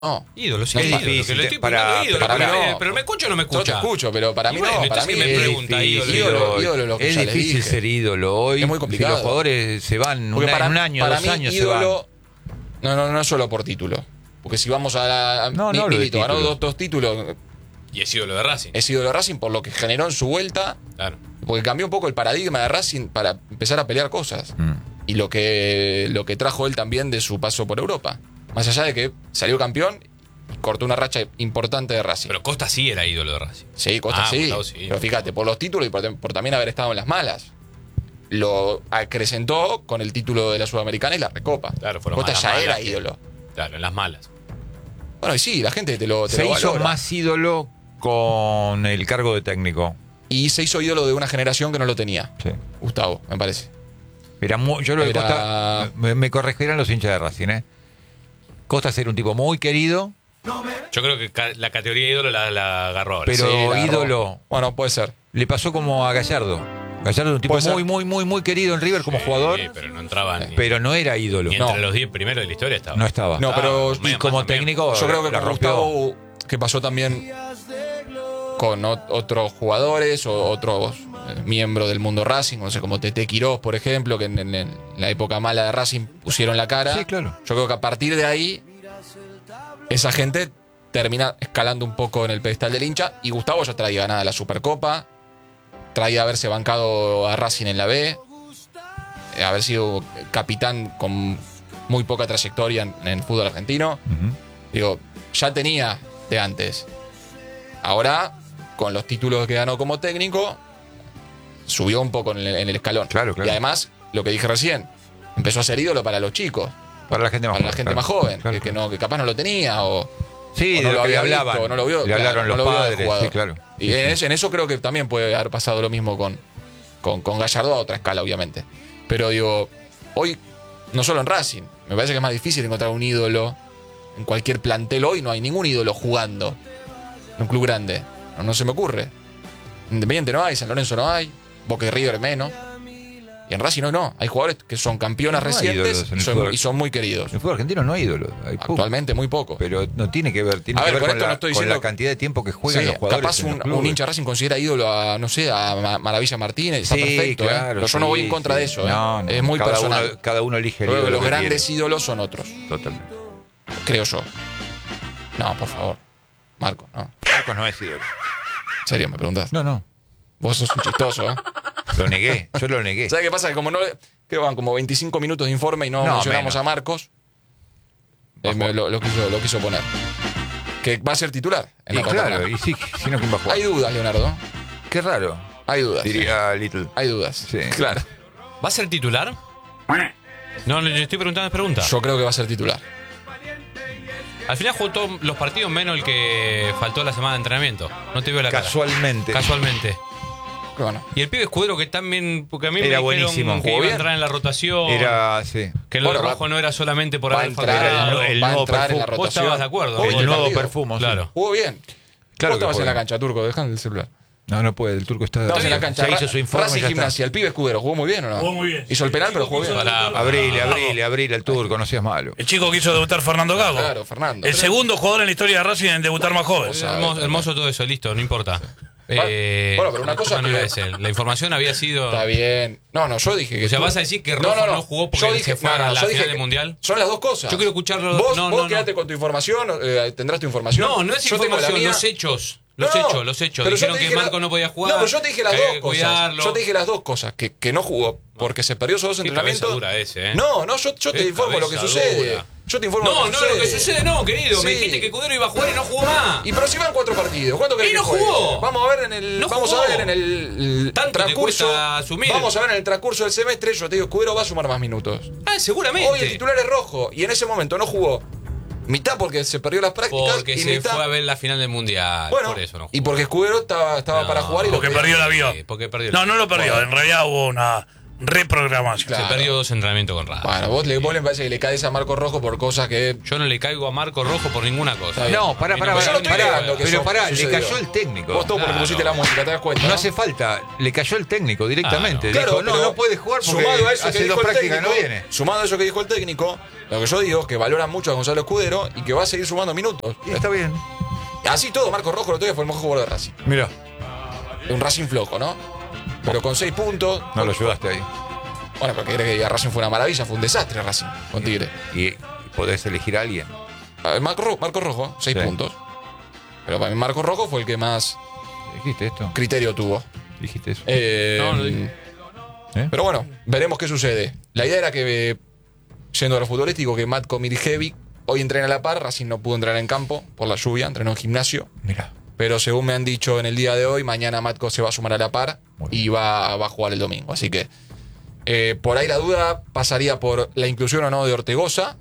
No. Ídolo, sí, Es ídolo, difícil, que lo estoy para- poniendo ídolo, para pero, mí no. pero ¿me escucha o no me Yo te escucha? escucho, pero para Y mí bueno, no. Para entonces mí me es pregunta, difícil. ídolo. Ídolo, que es ya le difícil dije. ser ídolo hoy. Es muy Si complicado. los jugadores se van Porque en un año, para 2 mí, años ídolo, no es solo por título. Porque si vamos a la. No, no hablo de Milito ganó títulos. dos títulos. Y es ídolo de Racing. Es ídolo de Racing por lo que generó en su vuelta. Claro. Porque cambió un poco el paradigma de Racing para empezar a pelear cosas. Y lo que trajo él también de su paso por Europa. Más allá de que salió campeón y cortó una racha importante de Racing. Pero Costa sí era ídolo de Racing. Sí, Costa sí. Gustavo sí. Pero fíjate, por los títulos y por también haber estado en las malas. Lo acrecentó con el título de la Sudamericana y la Recopa. Claro, fueron Costa más ya las era malas que- ídolo. Claro, en las malas. Bueno, y sí, la gente te lo Se hizo valora. más ídolo con el cargo de técnico. Y se hizo ídolo de una generación que no lo tenía. Sí. Gustavo, me parece. Yo lo de Era- Costa, me corregirán los hinchas de Racing, ¿eh? Costa era un tipo muy querido, Yo creo que la categoría de ídolo la agarró ahora. pero Sí, la agarró. ídolo. Bueno, puede ser. Le pasó como a Gallardo. Gallardo era un tipo Puede ser. muy querido en River como jugador, Sí, pero no entraba ni, pero no era ídolo. ni entre los 10 primeros de la historia estaba. No estaba. No, pero medio Y como más también. técnico, yo creo que la con rompió. Gustavo, que pasó también con otros jugadores o otros miembros del mundo Racing, no sé, como Tete Quirós, por ejemplo, que en la época mala de Racing pusieron la cara. Sí, claro. Yo creo que a partir de ahí, esa gente termina escalando un poco en el pedestal del hincha. Y Gustavo ya traía ganada la Supercopa, traía haberse bancado a Racing en la B, haber sido capitán con muy poca trayectoria en el fútbol argentino. Ujú. Digo, ya tenía de antes. Ahora, con los títulos que ganó como técnico, subió un poco en el escalón. Claro, claro. Y además, lo que dije recién, empezó a ser ídolo para los chicos, Para la gente más para la joven. gente claro. más joven, Claro, que capaz no lo tenía o Sí, o de lo que le había hablaban. visto, no lo vio, Le hablaron claro, los no lo vio del padres. jugador. Sí, claro. Y Sí, sí. en eso creo que también puede haber pasado lo mismo con Gallardo a otra escala, obviamente. Pero digo, hoy, no solo en Racing, me parece que es más difícil encontrar un ídolo en cualquier plantel. Hoy no hay ningún ídolo jugando en un club grande. No se me ocurre. Independiente no hay, San Lorenzo no hay, Boca y River menos. Y en Racing no. Hay jugadores que son campeonas No hay recientes ídolos en el y fútbol. son muy queridos. En el fútbol argentino no hay ídolos. Hay pocos. Actualmente muy poco. Pero no tiene que ver, tiene A que ver, ver con con, esto no la, estoy con diciendo- la cantidad de tiempo que juegan Sí, los jugadores. capaz en los un clubes. hincha Racing considera ídolo a, no sé, a Maravilla Martínez. Está Sí, perfecto, claro, Pero yo no voy en sí, contra sí. de eso. No, no. Es muy cada personal. cada uno elige el Creo que ídolo los que grandes quiere. ídolos son otros. Totalmente. Creo yo. No, por favor. Marco, no. En Marcos no es ídolo. serio, me preguntás. No. Vos sos un chistoso, ¿eh? Lo negué. Yo lo negué. ¿Sabes qué pasa? Que como no. Creo que van como 25 minutos de informe y no, No, mencionamos menos. a Marcos. Lo quiso poner. Que va a ser titular en Y la Copa. claro, y sí, si no, ¿quién va a jugar? Hay dudas, Leonardo. Qué raro. Hay dudas. Diría Little. Hay dudas. Sí. Claro. ¿Va a ser titular? No, le estoy preguntando, es pregunta. Yo creo que va a ser titular. Al final jugó todos los partidos menos el que faltó la semana de entrenamiento. No te veo la Casualmente. cara. Casualmente. Bueno. Y el pibe Escudero que también, porque a mí Era me buenísimo. dijeron que Jugó iba a bien. entrar en la rotación. Era, sí. Que lo de Bueno, rojo no era solamente por va a haber entrar, faltado. el va a nuevo entrar en la perfume. Vos rotación. estabas de acuerdo. Jugó El bien nuevo partido. perfumo. sí. Claro. Jugó bien. Claro Vos que estabas jugó en la bien. cancha, Turco, dejando el celular. No puede. El turco está. Estabas en la cancha. Se hizo su informe. Racing y ya está. Gimnasia, el pibe Escudero, ¿jugó muy bien o no? Jugó muy bien. Hizo el penal, pero jugó bien. Pará, Abrile el turco, no seas malo. El chico quiso debutar Fernando Gago. Claro, Fernando. El segundo jugador en la historia de Racing en debutar más joven. Hermoso todo eso, listo, no importa. Bueno, pero una cosa no que- era ese. La información había sido. Está bien. No, yo dije que. O sea, tú- ¿vas a decir que Rojo no jugó porque Yo dije, se fue a la yo final dije del que Mundial? Son las dos cosas. Yo quiero escucharlo. Vos, no, vos no, quedate no. con tu información, tendrás tu información. No es Yo tengo la información, mía. los hechos. No, Los hechos. pero yo Dijeron te que dije Marco la- no podía jugar. No, pero yo te dije las que dos hay que cosas. cuidarlo. Yo te dije las dos cosas. Que no jugó porque se perdió esos dos Qué entrenamientos. cabeza dura ese, ¿eh? No, yo te Qué informo lo que cabeza sucede. dura. Yo te informo No, lo que no, sucede. lo que sucede no, querido. Me Sí. dijiste que Escudero iba a jugar y no jugó más. Y pero si van 4 partidos, ¿cuánto querés Y que no juegue? jugó. Vamos a ver en el No vamos jugó. a ver en el Tanto te transcurso. cuesta asumir. Vamos a ver en el transcurso del semestre, yo te digo, Escudero va a sumar más minutos. Ah, seguramente. Hoy el titular es Rojo y en ese momento no jugó. Mitad porque se perdió las prácticas Porque y se mitad fue a ver la final del Mundial. bueno, por eso no jugó. y porque Escudero estaba No, para jugar y lo Porque que- perdió el avión. Sí, porque perdió el No lo perdió. Bueno. En realidad hubo reprogramación. Claro. Se perdió 2 entrenamientos con Racing. Bueno, vos le parece que le caes a Marco Rojo por cosas que. Yo no le caigo a Marco Rojo por ninguna cosa. Está bien. No, pará, Yo no estoy negando que pero eso pará, le sucedió. cayó el técnico. Vos todo porque Claro. pusiste la música, ¿te das cuenta? No hace falta, le cayó el técnico directamente. Claro, Dijo, no, pero no puede jugar porque sumado a eso que hace dijo dos el prácticas que no técnico, viene. Sumado a eso que dijo el técnico, lo que yo digo es que valoran mucho a Gonzalo Escudero y que va a seguir sumando minutos. Y está bien. Así todo, Marco Rojo el otro día fue el mejor jugador de Racing. Mira, Un Racing flojo, ¿no? Pero con 6 puntos. no lo ayudaste ahí. Bueno, pero que crees que Racing fue una maravilla, fue un desastre Racing con Tigre. Y podés elegir a alguien. Marco Rojo, 6 Sí. puntos. Pero para mí Marco Rojo fue el que más ¿Dijiste esto? criterio tuvo. ¿Dijiste eso? No, no dije. Pero bueno, veremos qué sucede. La idea era que, yendo a lo futbolístico, que Matko Mirjevic hoy entrena a la par. Racing no pudo entrar en campo por la lluvia, entrenó en gimnasio. Mira. Pero según me han dicho en el día de hoy, mañana Matko se va a sumar a la par y va a jugar el domingo. Así que por ahí la duda pasaría por la inclusión o no de Ortegoza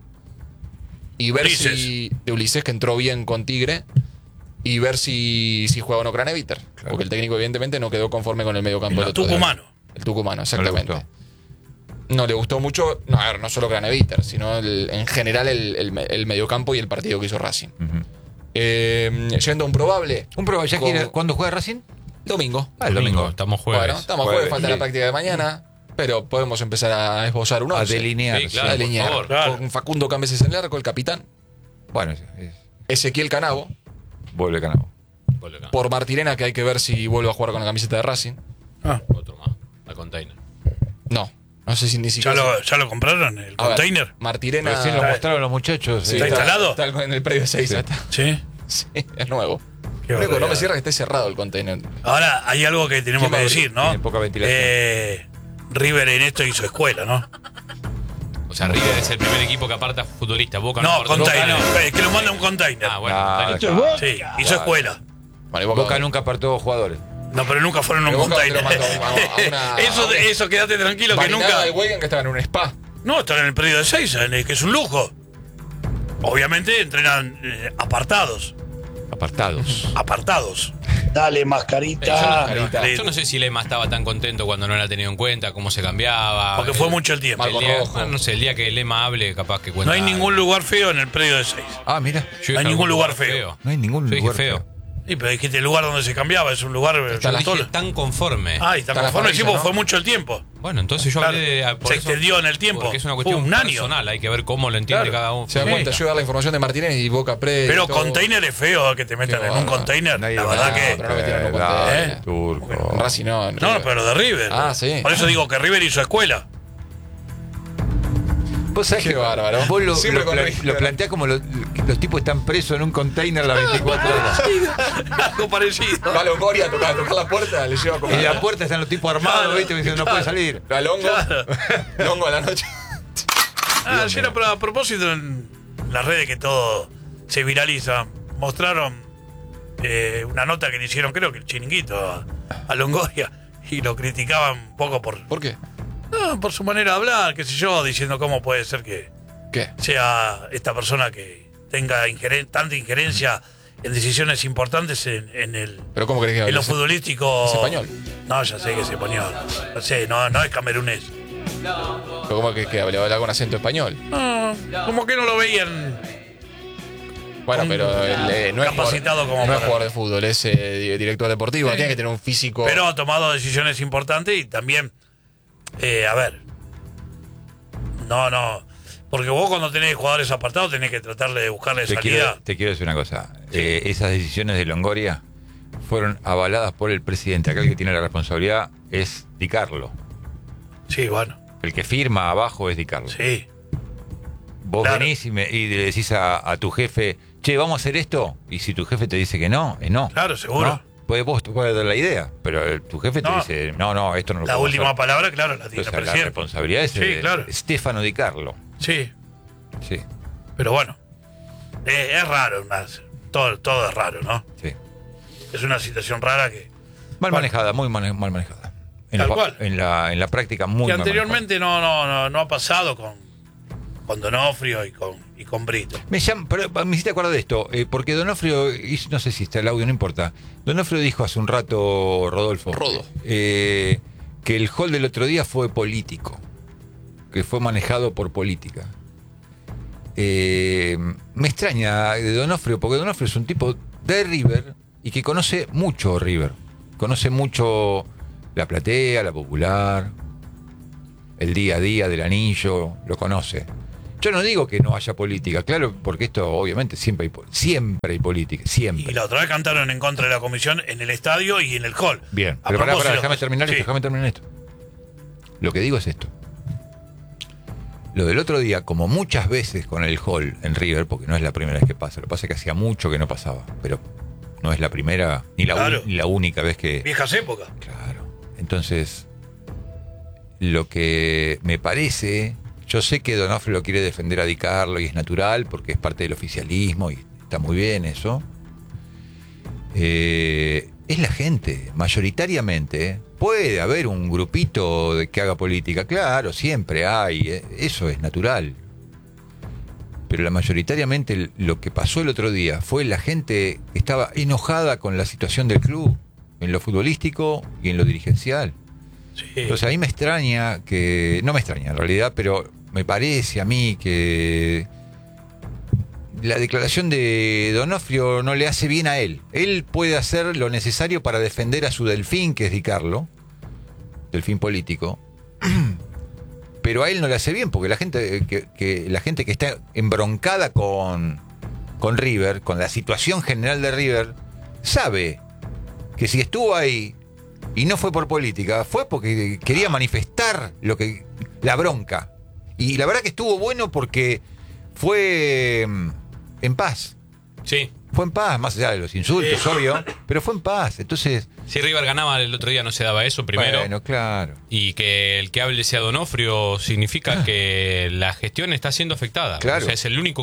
y ver Ulises. si. De Ulises, que entró bien con Tigre. Y ver si juega o no Craneviter. Claro. Porque el técnico, evidentemente, no quedó conforme con el medio campo del otro día. Tucumano. El tucumano, No le exactamente. gustó. No le gustó mucho, no, a ver, no solo Craneviter, sino en general el mediocampo y el partido que hizo Racing. Ujú. Yendo a un probable. Un prueba, ¿ya Como- quiere, ¿cuándo juega Racing? Domingo. Ah, el domingo. Estamos jueves. Bueno, estamos Jueves. jueves, falta Sí. la práctica de mañana, pero podemos empezar a esbozar un A once. delinear. Sí, sí. claro. A por delinear. favor. Claro. Con Facundo Cambeses en el arco, el capitán. Bueno, Ezequiel Canavo. vuelve Canavo. Vuelve acá. Por Martirena, que hay que ver si vuelve a jugar con la camiseta de Racing. Ah, Otro más. A container. No sé si ni siquiera. ¿Ya lo compraron? ¿El A ver, container? Martirena. Recién lo Está- mostraron los muchachos. Sí, ¿Está instalado? Está en el predio 6. Sí. Sí. Sí, es nuevo. Qué Lo único que no me barbaridad. cierra que esté cerrado el container. Ahora hay algo que tenemos ¿Quién va que a abrir? decir, ¿no? Tiene poca ventilación. River en esto hizo escuela, ¿no? O sea, River es el primer equipo que aparta futbolistas. Boca No, aparta- container. Boca no. Es que lo manda un container. Ah, bueno. Ah, container. Sí, hizo escuela. Vale, Boca nunca apartó jugadores. No, pero nunca fueron un Pero Boca container. te lo mandó a una- Eso, quédate tranquilo que Marinada nunca. y Weigand, que estaban en un spa. No, están en el periodo de 6, que es un lujo. Obviamente entrenan apartados. Apartados. Dale, Yo mascarita. Mascarita. Yo no sé si Lema estaba tan contento cuando no era tenido en cuenta, cómo se cambiaba. Porque fue mucho el tiempo. Marco El día, Rojo. bueno, no sé, el día que Lema hable, capaz que No cuenta. hay ningún lugar feo en el predio de 6. Ah, mira. Yo no dije hay ningún algún lugar feo. No hay ningún Yo dije lugar feo. Sí, pero dijiste el lugar donde se cambiaba, es un lugar. Está la Yo dije tan conforme. Ah, y está Está la conforme, sí, parrilla, porque ¿no? fue mucho el tiempo. Bueno, entonces yo Claro. hablé de. por Se eso- extendió en el tiempo. Porque es una Fue cuestión un año. personal, hay que ver cómo lo entiende Claro. cada uno. Se da Sí. cuenta, yo voy a dar la información de Martínez y Boca Pre. Pero y todo. container es feo que te metan Qué en un bárbaro. container. Nadie La va verdad a- que. pero no metieron en un Dale, container. Turco. En Racing no. en No, River. pero de River. Ah, sí. Por eso digo que River hizo escuela. Vos sabés Qué que bárbaro. vos Siempre con River. lo planteás como los tipos están presos en un container las 24 horas. Algo parecido. Va a Longoria a tocar la puerta, le lleva como. En la puerta están los tipos armados, Claro, ¿viste? Me dicen, no puede salir. A Longo. Claro. Longo a la noche. Ayer a propósito en las redes que todo se viraliza, mostraron una nota que le hicieron, creo que el Chiringuito, a Longoria, y lo criticaban un poco ¿Por qué? por su manera de hablar, qué sé yo, diciendo cómo puede ser que ¿Qué? sea esta persona que tenga tanta injerencia en decisiones importantes en ¿Pero cómo crees que lo hable? futbolístico. ¿Es español? No, ya sé que es español. No sé, no es camerunés. ¿Pero cómo que habla con acento español? No, como que no lo veían. Bueno, pero él, no es Capacitado jugador, como no es para- jugador de fútbol, es director deportivo, Sí. tiene que tener un físico. Pero ha tomado decisiones importantes y también, a ver, no, porque vos cuando tenés jugadores apartados tenés que tratarle de buscarle salida. Te quiero decir una cosa. Esas decisiones de Longoria fueron avaladas por el presidente. Acá el que tiene la responsabilidad es Di Carlo. Sí, bueno, El que firma abajo es Di Carlo. sí. Vos Claro. venís y le decís a tu jefe, che, vamos a hacer esto. Y si tu jefe te dice que no, es no. Claro, seguro. ¿No? Vos puedes dar la idea, pero tu jefe te No. dice, no, esto no lo La podemos última hacer. palabra, claro, la tiene el Entonces, la presidente. responsabilidad es Sí, de claro. Stefano Di Carlo. Sí, Sí, pero bueno, es raro, todo es raro, ¿no? sí. Es una situación rara que Mal Bueno. manejada, muy mal manejada. Tal cual. En la práctica muy que mal anteriormente no ha pasado con Donofrio y con Brito. Pero me hiciste acordar de esto, porque Donofrio, no sé si está el audio, no importa. Donofrio dijo hace un rato, Rodolfo, Rodo. que el hall del otro día fue político, que fue manejado por política. Me extraña de Donofrio, porque Donofrio es un tipo de River y que conoce mucho River. Conoce mucho la platea, la popular, el día a día del anillo, lo conoce. Yo no digo que no haya política, claro, porque esto obviamente siempre hay política, siempre. Y la otra vez cantaron en contra de la comisión en el estadio y en el hall. Bien, A pero propósito, déjame terminar sí. esto. Lo que digo es esto. Lo del otro día, como muchas veces con el hall en River, porque no es la primera vez que pasa, lo que pasa es que hacía mucho que no pasaba, pero no es la primera ni la, Claro. ni la única vez que... Viejas épocas. Claro. Entonces, lo que me parece, yo sé que Donofrio lo quiere defender a Di Carlo y es natural porque es parte del oficialismo y está muy bien eso. Es la gente, mayoritariamente. Puede haber un grupito que haga política, claro, siempre hay, eso es natural. Pero mayoritariamente lo que pasó el otro día fue la gente que estaba enojada con la situación del club, en lo futbolístico y en lo dirigencial. Sí. Entonces a mí me extraña que, no me extraña en realidad, pero me parece a mí que la declaración de Donofrio no le hace bien a él. Él puede hacer lo necesario para defender a su delfín, que es Di Carlo, delfín político, pero a él no le hace bien, porque la gente que está embroncada con River, con la situación general de River, sabe que si estuvo ahí y no fue por política, fue porque quería manifestar la bronca. Y la verdad que estuvo bueno porque fue en paz. Sí. Fue en paz, más allá de los insultos, obvio, pero fue en paz. Entonces, Si River ganaba el otro día no se daba eso primero. bueno, claro. Y que el que hable sea Donofrio significa que la gestión está siendo afectada. Claro. O sea, es el único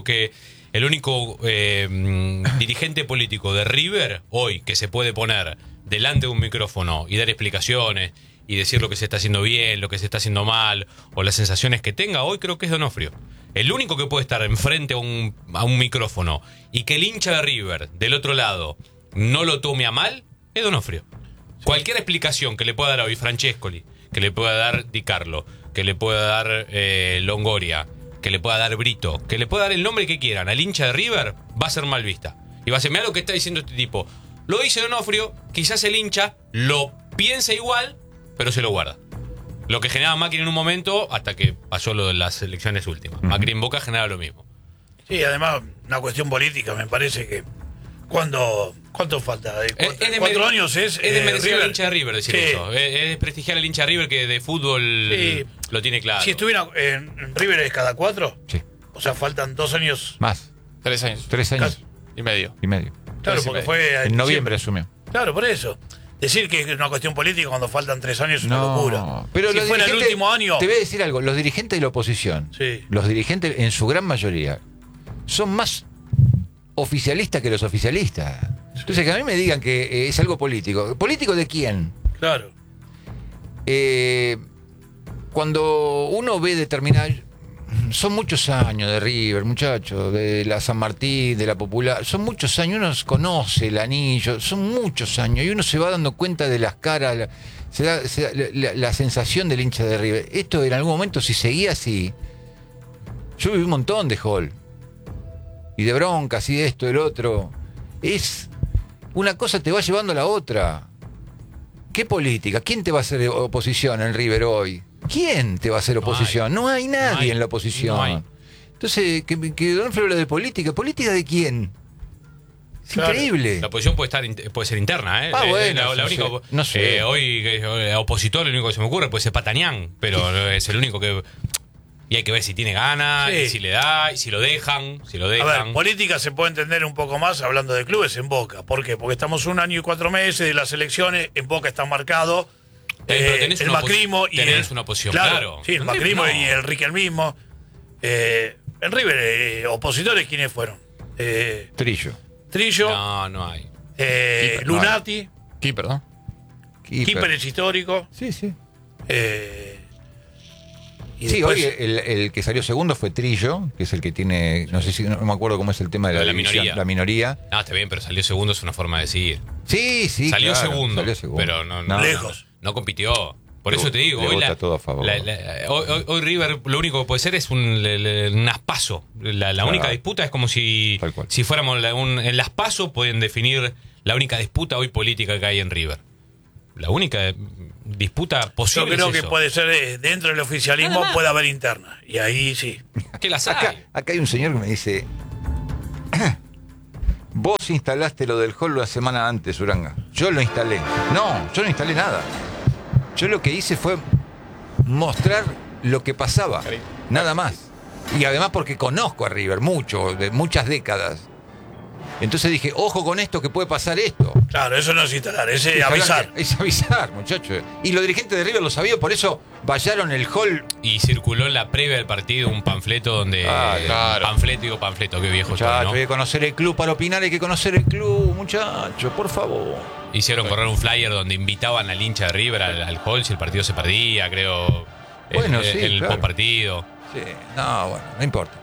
dirigente político de River hoy que se puede poner delante de un micrófono y dar explicaciones y decir lo que se está haciendo bien, lo que se está haciendo mal, o las sensaciones que tenga, hoy creo que es Donofrio. El único que puede estar enfrente a un micrófono y que el hincha de River del otro lado no lo tome a mal es Donofrio. Cualquier explicación que le pueda dar hoy Francescoli, que le pueda dar Di Carlo, que le pueda dar Longoria, que le pueda dar Brito, que le pueda dar el nombre que quieran al hincha de River, va a ser mal vista. Y va a ser, mirá lo que está diciendo este tipo. Lo dice Donofrio, quizás el hincha lo piensa igual, pero se lo guarda. Lo que generaba Macri en un momento, hasta que pasó lo de las elecciones últimas. Macri en Boca generaba lo mismo. Sí, además, una cuestión política, me parece que. ¿Cuánto falta? ¿4 años es? Es de merecer River. al hincha de River decir Sí. eso. Es desprestigiar al hincha de River que de fútbol Sí. lo tiene claro. Si estuviera en River es cada 4, Sí. o sea, faltan 2 años. Más. 3 años 3 años Casi. y medio. y medio. Claro, 3 y porque medio. fue. En noviembre asumió. Claro, por eso. Decir que es una cuestión política cuando faltan 3 años es una locura. Pero si los fuera el dirigentes- último año. Te voy a decir algo, los dirigentes de la oposición, Sí. los dirigentes en su gran mayoría, son más oficialistas que los oficialistas. Entonces que a mí me digan que es algo político. ¿Político de quién? Claro. Cuando uno ve determinadas... Son muchos años de River, muchachos, de la San Martín, de la Popular. Son muchos años, uno conoce el anillo, son muchos años y uno se va dando cuenta de las caras, se da la sensación del hincha de River. Esto en algún momento, si seguía así, yo viví un montón de hall y de broncas y de esto, del otro. Es una cosa te va llevando a la otra. ¿Qué política? ¿Quién te va a hacer oposición en River hoy? ¿Quién te va a hacer oposición? No hay nadie No hay. en la oposición. No hay. Entonces, que Donofrio habla de política. ¿Política de quién? Es Claro. increíble. La oposición puede ser interna, ¿eh? Bueno, la no única, sé, no sé. Hoy, opositor, lo único que se me ocurre puede ser Patanián, pero es el único que. Y hay que ver si tiene ganas, Sí. y si le da, y si lo dejan, si lo A dejan. ver, política se puede entender un poco más hablando de clubes en Boca. ¿Por qué? Porque estamos 1 año y 4 meses de las elecciones, en Boca está marcado Pero tenés el una macrismo y tenés una oposición, claro. Sí, el No te- macrismo no. y el riquelmismo. En River, opositores, ¿quiénes fueron? Trillo. Trillo, No hay. Lunati, Keeper, ¿no? Keeper es histórico. Sí, sí. Y Sí, después- hoy el que salió segundo fue Trillo, que es el que tiene, no sé si, no me acuerdo cómo es el tema de Lo la, de la división, minoría. la minoría. No, está bien, pero salió segundo, es una forma de decir. Sí, sí, Salió claro, segundo, salió segundo. pero no Lejos. no compitió. Por eso te digo, Le hoy, vota todo a favor. hoy River lo único que puede ser es un aspaso. La única disputa es como si fuéramos en las PASO pueden definir la única disputa hoy política que hay en River. La única disputa posible. Yo creo es que eso. puede ser dentro del oficialismo, puede haber interna. Y ahí sí. ¿Qué las hay? Acá hay un señor que me dice: vos instalaste lo del hall la semana antes, Uranga. Yo lo instalé. No, yo no instalé nada. Yo lo que hice fue mostrar lo que pasaba. Nada más. Y además porque conozco a River mucho, de muchas décadas. Entonces dije, ojo con esto, que puede pasar esto. Claro, eso no es instalar, es avisar. Es avisar, muchachos. Y los dirigentes de River lo sabían, por eso vallaron el hall. Y circuló en la previa del partido un panfleto donde... claro. Panfleto, qué viejo estoy, Muchachos, ¿no? hay que conocer el club. Para opinar hay que conocer el club, muchachos, por favor. Hicieron correr un flyer donde invitaban al hincha de River al hall si el partido se perdía, creo. Bueno, sí, el claro. postpartido. Sí, no, bueno, no importa.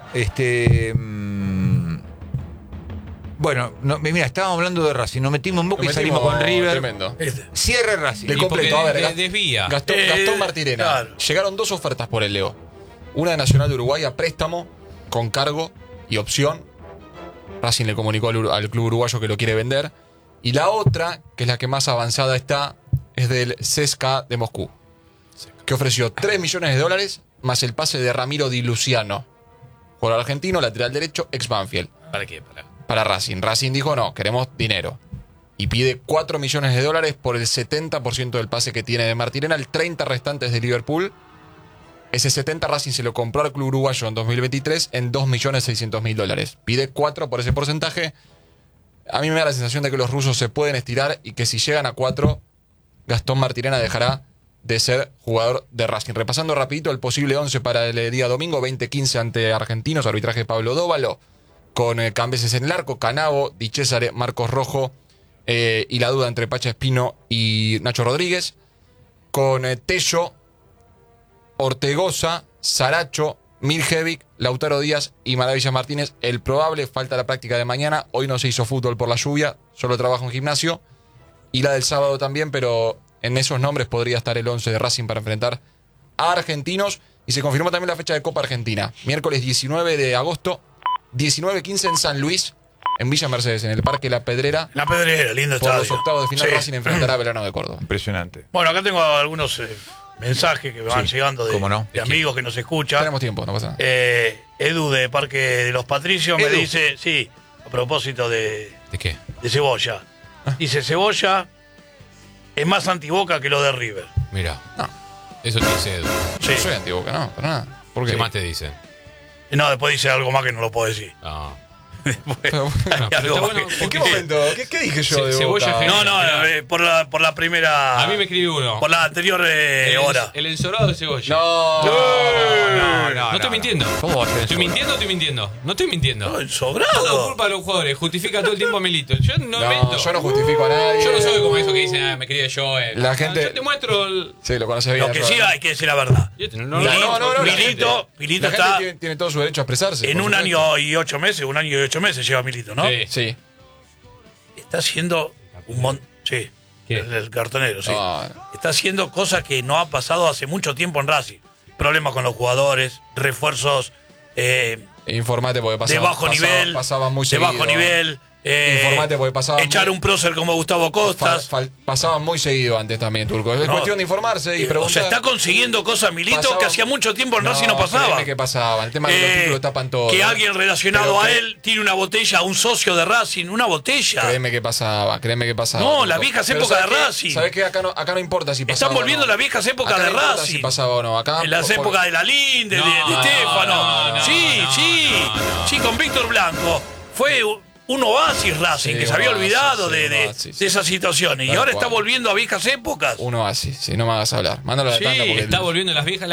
Bueno, mira, estábamos hablando de Racing, nos metimos en Boca y salimos con River. Tremendo. Cierre Racing. De completo, a ver, desvía. Gastón Martirena. claro. Llegaron 2 ofertas por el Leo. Una de Nacional de Uruguay a préstamo, con cargo y opción. Racing le comunicó al club uruguayo que lo quiere vender. Y la otra, que es la que más avanzada está, es del CSKA de Moscú, que ofreció $3 millones más el pase de Ramiro Di Luciano, jugador argentino, lateral derecho, ex Banfield. ¿Para qué? Para Racing. Racing dijo, no, queremos dinero. Y pide $4 millones por el 70% del pase que tiene de Martirena, el 30% restantes de Liverpool. Ese 70% Racing se lo compró al club uruguayo en 2023 en $2.600.000. Pide 4 por ese porcentaje. A mí me da la sensación de que los rusos se pueden estirar y que si llegan a 4, Gastón Martirena dejará de ser jugador de Racing. Repasando rapidito el posible 11 para el día domingo, 20-15 ante Argentinos, arbitraje de Pablo Dóvalo, con Cambeses en el arco, Canavo, Di Cesare, Marcos Rojo, y la duda entre Pacha Espino y Nacho Rodríguez, con Tello, Ortegoza, Saracho, Mirjevic, Lautaro Díaz y Maravilla Martínez. El probable, falta la práctica de mañana. Hoy no se hizo fútbol por la lluvia, solo trabajo en gimnasio. Y la del sábado también, pero en esos nombres podría estar el 11 de Racing para enfrentar a Argentinos. Y se confirmó también la fecha de Copa Argentina. Miércoles 19 de agosto, 19-15 en San Luis, en Villa Mercedes, en el Parque La Pedrera. La Pedrera, lindo Por estadio. los octavos de final, Sí. Racing enfrentará a Belgrano de Córdoba. Impresionante. Bueno, acá tengo algunos mensajes que me van llegando cómo no. de amigos que nos escuchan. Tenemos tiempo, no pasa nada. Edu de Parque de los Patricios me Edu. dice, sí, a propósito ¿De qué? de Cebolla. Dice, Cebolla es más antiboca que lo de River. Mira. No. Eso te dice Edu. Sí. No soy antiboca, no, para nada. ¿Por ¿Qué qué? más te dicen? No, después dice algo más que no lo puedo decir. No. Pero, bueno, Hay algo está más bueno, que- ¿en qué momento? ¿Qué dije yo de Cebolla Boca? genera- No, por la primera... A mí me escribió uno. Por la anterior hora. El ensorado de cebolla. No, No estoy mintiendo. ¿Cómo va a ser ¿Estoy eso? mintiendo o estoy mintiendo? No estoy mintiendo. No, Todo sobrado. culpa de los jugadores. Justifica todo el tiempo a Milito. Yo no invento. yo no justifico a nadie. Yo no soy como eso que dicen, me quería yo. La gente- Yo te muestro el... Sí, lo conoces bien. Lo que yo- sí hay que decir la verdad. Yo te- No, la Milito gente está tiene todo su derecho a expresarse. en por un supuesto. año y 8 meses, lleva Milito, ¿no? Sí. Sí. Está haciendo un montón. Sí. ¿Qué? El cartonero, sí. No. Está haciendo cosas que no ha pasado hace mucho tiempo en Racing. Problemas con los jugadores, refuerzos Informate porque pasaba, de bajo nivel. pasaba muy de seguido. bajo nivel. Informate porque pasaba echar muy- un prócer como Gustavo Costas. Pasaba muy seguido antes también, Turco. Es No. cuestión de informarse y O preguntar. sea, está consiguiendo cosas Milito Pasaba- que hacía mucho tiempo en Racing no pasaba. créeme que pasaba. El tema de los títulos tapan todo. Que alguien relacionado Pero a cre- él tiene una botella, un socio de Racing, una botella. Créeme que pasaba. No, Turco. las viejas Pero épocas ¿sabes de qué? Racing. ¿Sabés qué? Acá no importa si pasaba. Están volviendo o no. las viejas épocas Acá de no importa Racing. si pasaba o no. Acá, En las épocas de la Linde, de Estefano. Sí, con Víctor Blanco. Fue un oasis Racing, Sí, que se había un oasis, olvidado sí, de un oasis. esas situaciones. Y Tal ahora cual. está volviendo a viejas épocas. Uno así, si no me hagas hablar. Mándalo a la Sí, tanda porque Está volviendo las viejas.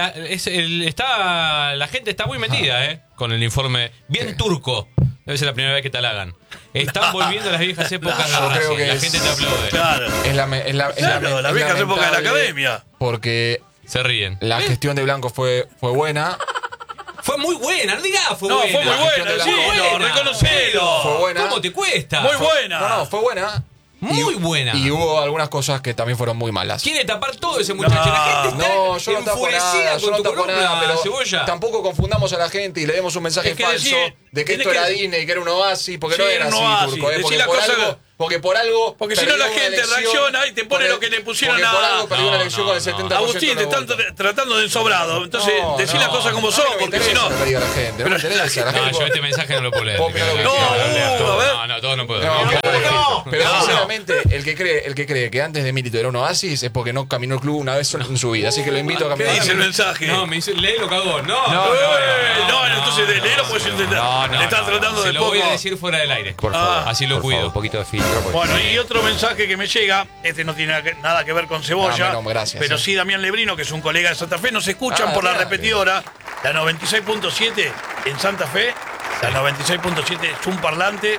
La gente está muy metida, con el informe. Bien Sí. turco. Debe ser la primera vez que te halagan. Están volviendo las viejas épocas de Yo creo Racing. que La es- gente te aplaude. Claro. es la Claro, las viejas épocas de la academia. Porque Se ríen. la gestión de Blanco fue buena. Fue muy buena, no digas fue No, buena. fue muy buena, Fue decilo, buena. reconocelo. Fue buena. ¿Cómo te cuesta? Muy buena. No, fue buena. Muy buena. Y hubo algunas cosas que también fueron muy malas. Quiere tapar todo ese muchacho. La gente está No, yo no tapo nada, yo no tapo nada, pero Cebolla. tampoco confundamos a la gente y le demos un mensaje Es que falso de que tiene esto era que- Disney, que era un oasis, porque Sí, no era un así, oasis. Turco, Decí porque la por cosa algo, porque si no la perdió una gente elección, reacciona y te pone lo que le pusieron porque por a- algo perdió una No, elección no, con el no. 70% Agustín, de te los están votos. tratando de ensobrado. Entonces, decí las cosas como son, a mí no me porque si interesa no. lo que diga la gente, no me interesa. La No, gente- yo este mensaje no lo puedo leer. Vos, pero- No, a ver. no, todo no puedo. No, pero No. sinceramente, el que cree que antes de Milito era un oasis es porque no caminó el club una vez sola en su vida. Así que lo invito a ¿Qué caminar. dice el mensaje? No, me dice, léelo, cagón. No, Entonces de leerlo puedes entender. Le están tratando Se de lo poco. voy a decir fuera del aire. Por favor. Así lo por cuido. favor, un poquito de filtro. porque- Bueno, y otro mensaje que me llega, este no tiene nada que ver con Cebolla, Ah, bueno, gracias, pero sí Damián Lebrino, que es un colega de Santa Fe, nos escuchan Ah, por la Damián. repetidora, la 96.7 en Santa Fe, la 96.7 es un parlante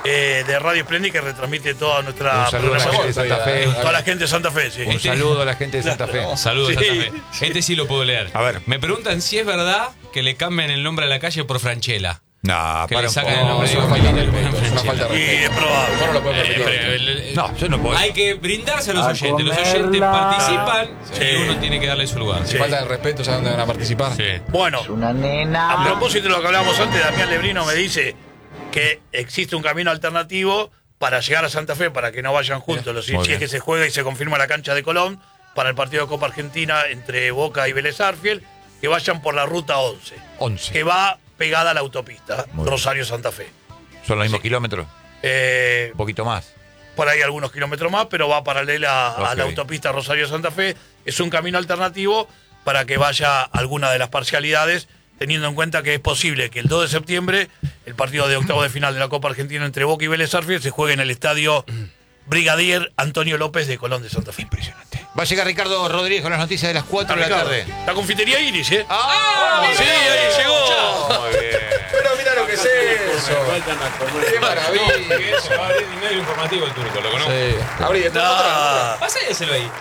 de Radio Splendid que retransmite toda nuestra Un saludo a la gente de programación. Santa Fe. Toda la gente de Santa Fe, sí. Un saludo a la gente de Santa Fe. Saludos, Sí. Santa Fe. Este sí lo puedo leer. A ver. Me preguntan si es verdad que le cambian el nombre a la calle por Franchella. No, Que para le un sacan poco. el nombre es de una Diego falta de Milito, respeto, es una falta de Y es respeto. probable. Vos no lo puedes permitir. No, yo no puedo. Hay que brindarse a los oyentes. Los oyentes participan Sí. y uno tiene que darle su lugar. Sí. Falta de respeto, ¿sabes dónde van a participar? Sí. Bueno, Una nena. a propósito de lo que hablábamos antes, Damián Lebrino me dice que existe un camino alternativo para llegar a Santa Fe, para que no vayan juntos, los si Muy es bien. que se juega y se confirma la cancha de Colón, para el partido de Copa Argentina entre Boca y Vélez Arfiel, que vayan por la ruta 11, 11. que va pegada a la autopista Muy bien. Rosario-Santa Fe. Son los mismos kilómetros. Un poquito más. Por ahí algunos kilómetros más, pero va paralela a Ok. la autopista Rosario-Santa Fe. Es un camino alternativo para que vaya alguna de las parcialidades, teniendo en cuenta que es posible que el 2 de septiembre el partido de octavo de final de la Copa Argentina entre Boca y Vélez Arfiel se juegue en el estadio Brigadier Antonio López de Colón de Santa Fe. Impresionante. Va a llegar Ricardo Rodríguez con las noticias de las 4 de la Ricardo, tarde. la confitería Iris, ¿eh? ¡Ah! Sí, ahí llegó. Muy bien. Pero mira lo que es eso. Qué maravilla. Se va a abrir medio informativo el turco, ¿lo conozco? Sí. Abrí, Ah, Pásenselo ahí.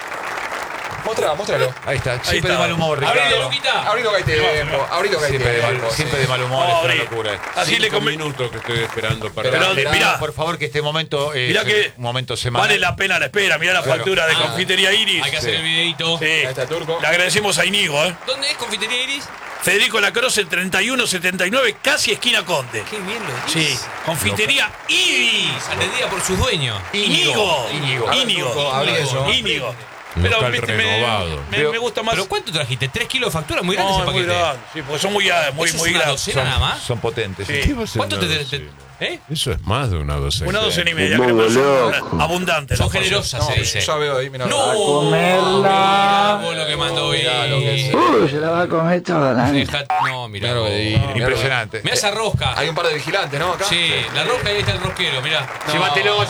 Móstralo. Ahí está. Siempre está. de mal humor, Abrilo, Ricardo. Luquita. Abrilo que hay tiempo. Abrilo que hay Siempre de tiempo. mal, siempre de mal humor, Vamos a es una abrir. locura. Así le 5 conviene. minutos que estoy esperando para... Pero- Pero mirá, Por favor, que este momento mirá es que un momento semanal. vale la pena la espera. Mirá la Claro. factura de Ah. confitería Iris. Hay que hacer el videito. Sí. Ahí está el turco. Le agradecemos a Inigo, ¿eh? ¿Dónde es Confitería Iris? Federico Lacroce, 3179, casi esquina Conde. Qué bien lo dice. Sí, confitería Iris. Atendida por sus dueños. Íñigo. Íñigo. Íñigo. Abrí eso. Íñigo. Local viste, renovado. me gusta más. ¿Pero cuánto trajiste? ¿3 kilos de factura? Muy grande No, ese es muy paquete. grande. Sí, porque son muy ¿Eso es muy una grandes. docena nada más? Son potentes. Sí. ¿Qué va a ser ¿Cuánto una te... docena? ¿Eh? Eso es más de una docena. Una docena y media. creo que son abundantes. Son las porciones. generosas, se dice. Ya veo ahí, mira. ¡No! comerla. Mirá vos lo que mandó hoy. Mirá lo que es. Se la va a comer toda la nena. No, mirá. Mirá lo que vos. dice. Impresionante. Mirá esa rosca. Hay un par de vigilantes, ¿no? Acá. Sí, la rosca y ahí está el rosquero, mirá. Llévatelo.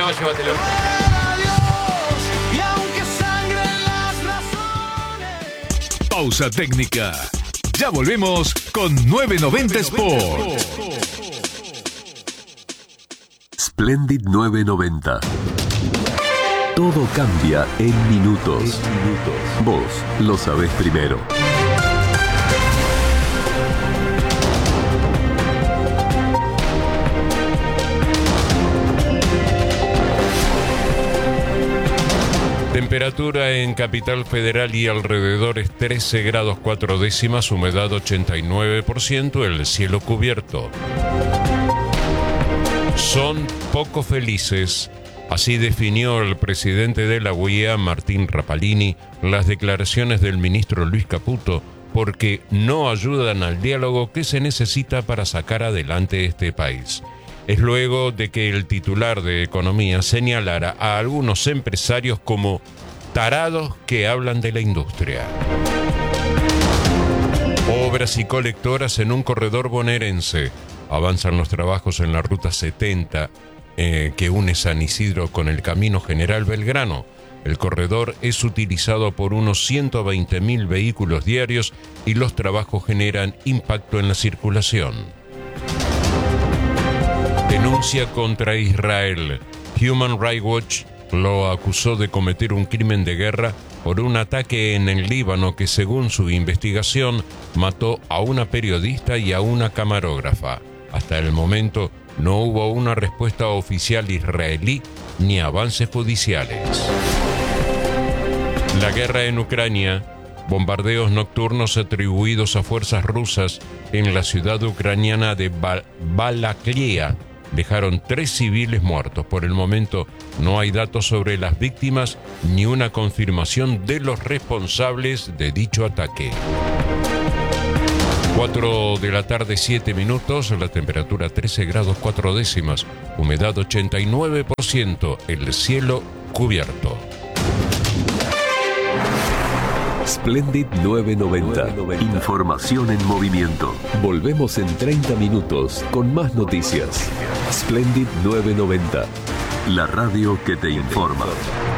Pausa técnica. Ya volvemos con 990 Sport. Splendid 990. Todo cambia en minutos. Vos lo sabés primero. Temperatura en Capital Federal y alrededores 13 grados 4 décimas, humedad 89%, el cielo cubierto. Son poco felices, así definió el presidente de la UIA, Martín Rapalini, las declaraciones del ministro Luis Caputo, porque no ayudan al diálogo que se necesita para sacar adelante este país. Es luego de que el titular de Economía señalara a algunos empresarios como tarados que hablan de la industria. Obras y colectoras en un corredor bonaerense. Avanzan los trabajos en la Ruta 70 que une San Isidro con el Camino General Belgrano. El corredor es utilizado por unos 120.000 vehículos diarios y los trabajos generan impacto en la circulación. Denuncia contra Israel. Human Rights Watch lo acusó de cometer un crimen de guerra por un ataque en el Líbano que, según su investigación, mató a una periodista y a una camarógrafa. Hasta el momento no hubo una respuesta oficial israelí ni avances judiciales. La guerra en Ucrania, bombardeos nocturnos atribuidos a fuerzas rusas en la ciudad ucraniana de Balaklia dejaron 3 civiles muertos. Por el momento no hay datos sobre las víctimas ni una confirmación de los responsables de dicho ataque. 4 de la tarde, 7 minutos, la temperatura 13 grados 4 décimas, humedad 89%, el cielo cubierto. Splendid 990. Información en movimiento. Volvemos en 30 minutos con más noticias. Splendid 990. La radio que te informa.